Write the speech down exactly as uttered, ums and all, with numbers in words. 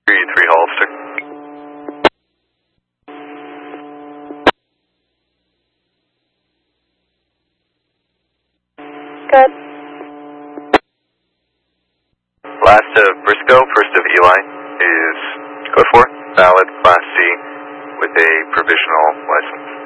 three three Hollister. Good. Last of Briscoe, first of Eli, is code four, valid, Class C, with a provisional license.